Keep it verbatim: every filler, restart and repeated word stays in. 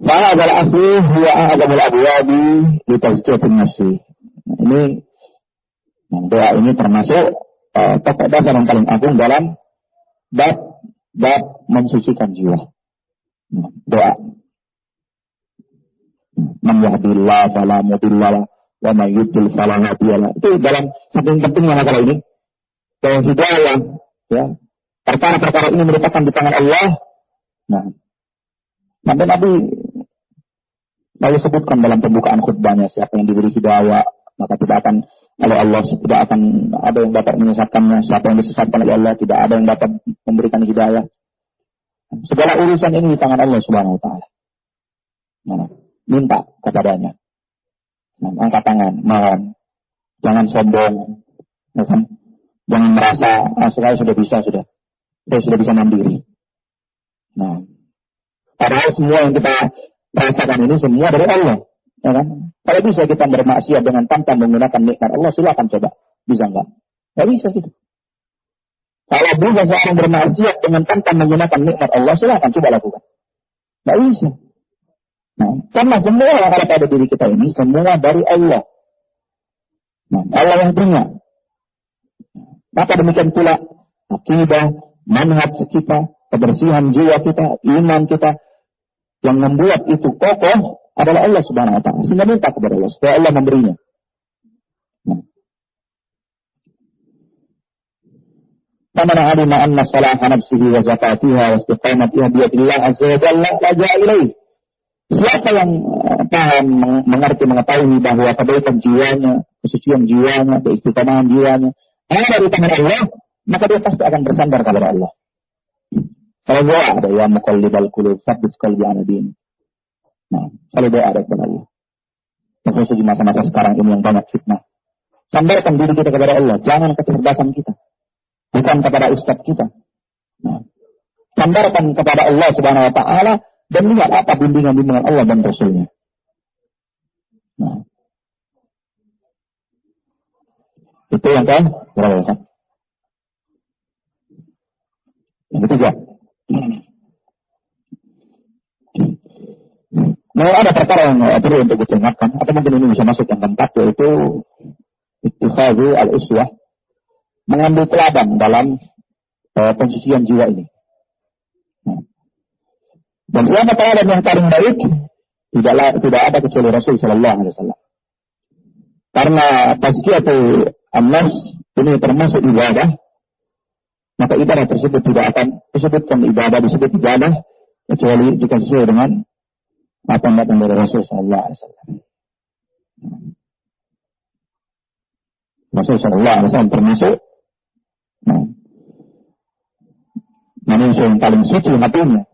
Fala adalah asli huwa a'zamul abwabi li tazkiyatin nafsi. Ini doa ini termasuk uh, pokok dasar yang paling agung dalam bab bab mensucikan jiwa. Doa. Man yahdihillahu fala mudilla lahu wa may yudlil fala hadiya lahu. Itu dalam saking pentingnya masalah ini. Dan hidayah, ya. Perkara-perkara ini merupakan di tangan Allah. Nah, Nabi Nabi lalu sebutkan dalam pembukaan khutbahnya, siapa yang diberi hidayah maka tidak akan oleh Allah, tidak akan ada yang dapat menyesatkannya. Siapa yang disesatkan oleh Allah, tidak ada yang dapat memberikan hidayah. Segala urusan ini di tangan Allah Subhanahu wa taala. Nah, minta kepadanya. Nah, angkat tangan, mohon. Jangan sombong. Ya kan? Jangan merasa ah, saya sudah bisa sudah. Saya sudah bisa mandiri. Nah, padahal semua yang kita rasakan ini semua dari Allah. Ya kan? Kalau bisa kita bermaksiat dengan tanpa menggunakan nikmat Allah, silakan coba. Bisa enggak? Enggak bisa gitu. Kalau bisa seorang bermaksiat dengan tanpa menggunakan nikmat Allah, silakan coba lakukan. Enggak bisa. Nah, karena semua yang ada pada diri kita ini semua dari Allah. Nah, Allah yang punya. Maka demikian pula akidah, manhaj kita, kebersihan jiwa kita, iman kita, yang membuat itu kokoh adalah Allah Subhanahu wa taala. Sehingga minta kepada Allah supaya Allah memberinya. Nah. Faman alima anna salaha nafsihi wa zakatiha wa istiqamatiha bi yadillah azza wa jalla laja'a ilaih. Siapa yang paham, mengerti, mengetahui bahwa kebaikan jiwanya, kesucian jiwanya, keistiqomahan jiwanya ada di tangan Allah, maka dia pasti akan bersandar kepada Allah. Kalau doa ada ya muqallibal qulub tsabbit qalbi ala din. Nah, kalau doa ada kepada Allah. Terkhusus di masa-masa sekarang ini yang banyak fitnah. Sandarkan diri kita kepada Allah, jangan kecerdasan kita. Bukan kepada ustaz kita. Nah, sandarkan kepada Allah Subhanahu wa taala dan lihat apa bimbingan-bimbingan Allah dan Rasul-Nya. Nah. Itu yang kan? Berapa kan? Yang ketiga. Nah, ada perkara yang perlu untuk diingatkan, atau mungkin ini bisa masuk yang keempat, yaitu ittikhadhu al-uswah, mengambil teladan dalam uh, pensucian jiwa ini. Nah. Dan siapa teladan yang paling baik, tidaklah tidak ada kecuali Rasul Sallallahu Alaihi Wasallam. Karena tazkiyatu an-nafs ini termasuk ibadah, maka ibadah tersebut tidak akan disebutkan ibadah, disebut ibadah kecuali jika sesuai dengan apa yang datang dari Rasul Sallallahu Alaihi Wasallam. Rasul Sallallahu Alaihi Wasallam termasuk nah, manusia yang paling suci hatinya.